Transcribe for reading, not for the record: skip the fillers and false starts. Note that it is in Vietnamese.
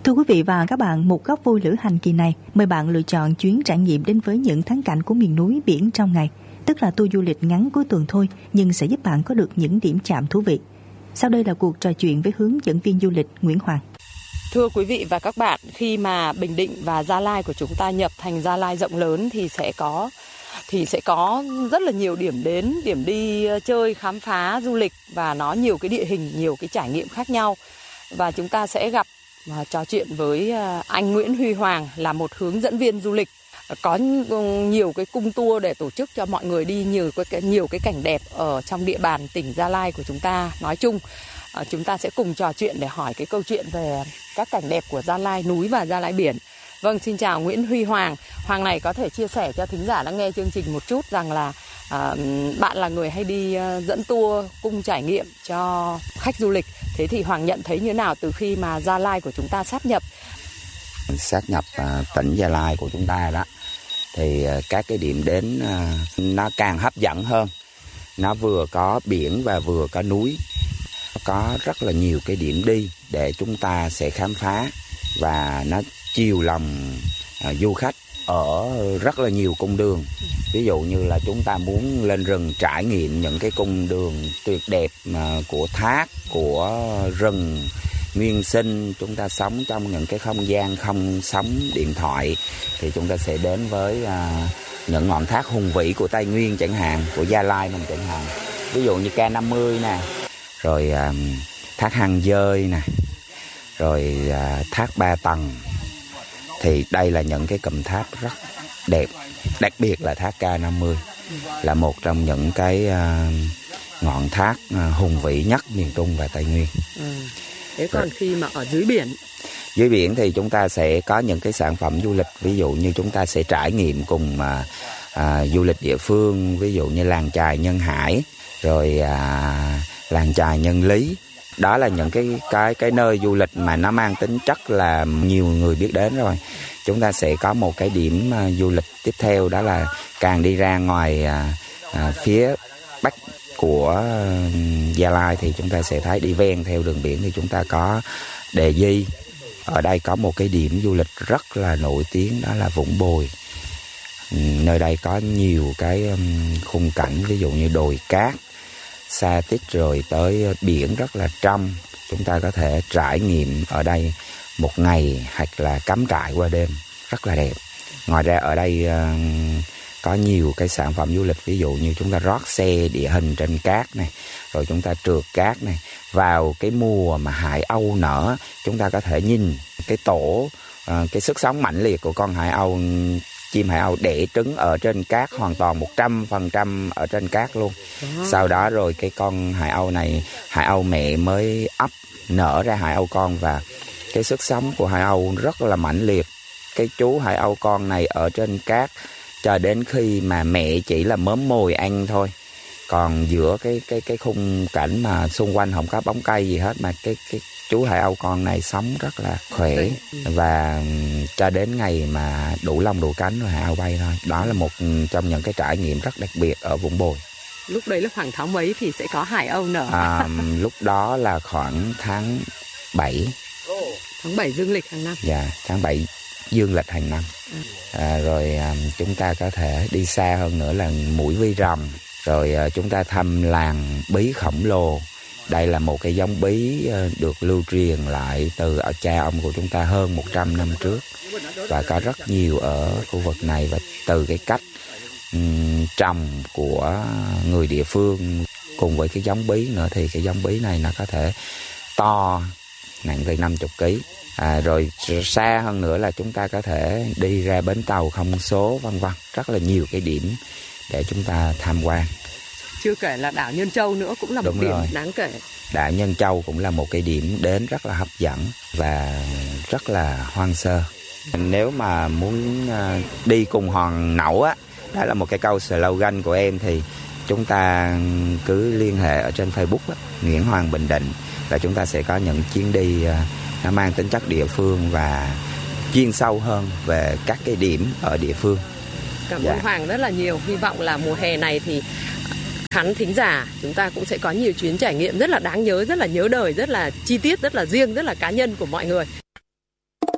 Thưa quý vị và các bạn, một góc vui lữ hành kỳ này mời bạn lựa chọn chuyến trải nghiệm đến với những thắng cảnh của miền núi biển trong ngày, tức là tour du lịch ngắn cuối tuần thôi nhưng sẽ giúp bạn có được những điểm chạm thú vị. Sau đây là cuộc trò chuyện với hướng dẫn viên du lịch Nguyễn Hoàng. Thưa quý vị và các bạn, khi mà Bình Định và Gia Lai của chúng ta nhập thành Gia Lai rộng lớn thì sẽ có rất là nhiều điểm đến, điểm đi chơi, khám phá, du lịch và nó nhiều cái địa hình, nhiều cái trải nghiệm khác nhau. Và chúng ta sẽ gặp và trò chuyện với anh Nguyễn Huy Hoàng là một hướng dẫn viên du lịch, có nhiều cái cung tour để tổ chức cho mọi người đi nhiều cái cảnh đẹp ở trong địa bàn tỉnh Gia Lai của chúng ta nói chung. Chúng ta sẽ cùng trò chuyện để hỏi cái câu chuyện về các cảnh đẹp của Gia Lai núi và Gia Lai biển. Vâng, xin chào Nguyễn Huy Hoàng. Hoàng này có thể chia sẻ cho thính giả đang nghe chương trình một chút rằng là bạn là người hay đi dẫn tour cung trải nghiệm cho khách du lịch. Thế thì Hoàng nhận thấy như thế nào từ khi mà Gia Lai của chúng ta sáp nhập tỉnh Gia Lai của chúng ta đó, thì các cái điểm đến nó càng hấp dẫn hơn. Nó vừa có biển và vừa có núi. Có rất là nhiều cái điểm đi để chúng ta sẽ khám phá, và nó chiều lòng du khách ở rất là nhiều cung đường. Ví dụ như là chúng ta muốn lên rừng trải nghiệm những cái cung đường tuyệt đẹp của thác, của rừng nguyên sinh, chúng ta sống trong những cái không gian không sóng điện thoại, thì chúng ta sẽ đến với những ngọn thác hùng vĩ của Tây Nguyên chẳng hạn, của Gia Lai mình chẳng hạn. Ví dụ như K50 nè, rồi thác Hang Dơi nè, rồi thác Ba Tầng. Thì đây là những cái cụm tháp rất đẹp, đặc biệt là thác K50 là một trong những cái ngọn thác hùng vĩ nhất miền Trung và Tây Nguyên. Thế còn khi mà ở dưới biển thì chúng ta sẽ có những cái sản phẩm du lịch, ví dụ như chúng ta sẽ trải nghiệm cùng du lịch địa phương, ví dụ như làng chài Nhân Hải, rồi làng chài Nhân Lý. Đó là những cái nơi du lịch mà nó mang tính chất là nhiều người biết đến rồi. Chúng ta sẽ có một cái điểm du lịch tiếp theo, đó là càng đi ra ngoài phía bắc của Gia Lai thì chúng ta sẽ thấy đi ven theo đường biển thì chúng ta có Đề Di. Ở đây có một cái điểm du lịch rất là nổi tiếng, đó là Vũng Bồi. Nơi đây có nhiều cái khung cảnh, ví dụ như đồi cát, sa tích, rồi tới biển rất là trong. Chúng ta có thể trải nghiệm ở đây một ngày hoặc là cắm trại qua đêm, rất là đẹp. Ngoài ra ở đây có nhiều cái sản phẩm du lịch, ví dụ như chúng ta rót xe địa hình trên cát này, rồi chúng ta trượt cát này. Vào cái mùa mà hải âu nở, chúng ta có thể nhìn cái tổ, cái sức sống mãnh liệt của con hải âu, chim hải âu đẻ trứng ở trên cát hoàn toàn 100% ở trên cát luôn. Sau đó rồi cái con hải âu này, hải âu mẹ mới ấp nở ra hải âu con, và cái sức sống của hải âu rất là mãnh liệt. Cái chú hải âu con này ở trên cát cho đến khi mà mẹ chỉ là mớm mồi ăn thôi. Còn giữa cái khung cảnh mà xung quanh không có bóng cây gì hết, mà cái chú hải âu con này sống rất là khỏe, và cho đến ngày mà đủ lông đủ cánh rồi hải âu bay thôi. Đó là một trong những cái trải nghiệm rất đặc biệt ở Vũng Bồi. Lúc đấy là khoảng tháng mấy thì sẽ có hải âu nở? Lúc đó là khoảng tháng 7. Tháng 7 dương lịch hàng năm. Dạ, tháng 7 dương lịch hàng năm. Rồi chúng ta có thể đi xa hơn nữa là Mũi Vi Rồng. Rồi chúng ta thăm làng bí khổng lồ. Đây là một cái giống bí được lưu truyền lại từ cha ông của chúng ta hơn 100 năm trước, và có rất nhiều ở khu vực này. Và từ cái cách trồng của người địa phương cùng với cái giống bí nữa, thì cái giống bí này nó có thể to, nặng từ 50 kg. Rồi xa hơn nữa là chúng ta có thể đi ra bến tàu không số, vân vân. Rất là nhiều cái điểm để chúng ta tham quan. Chưa kể là đảo Nhân Châu nữa cũng là một điểm đáng kể. Đảo Nhân Châu cũng là một cái điểm đến rất là hấp dẫn và rất là hoang sơ. Nếu mà muốn đi cùng Hoàng Nậu á, đó là một cái câu slogan của em, thì chúng ta cứ liên hệ ở trên Facebook á, Nguyễn Hoàng Bình Định, là chúng ta sẽ có những chuyến đi nó mang tính chất địa phương và chuyên sâu hơn về các cái điểm ở địa phương. Cảm ơn Hoàng rất là nhiều. Hy vọng là mùa hè này thì khán thính giả chúng ta cũng sẽ có nhiều chuyến trải nghiệm rất là đáng nhớ, rất là nhớ đời, rất là chi tiết, rất là riêng, rất là cá nhân của mọi người.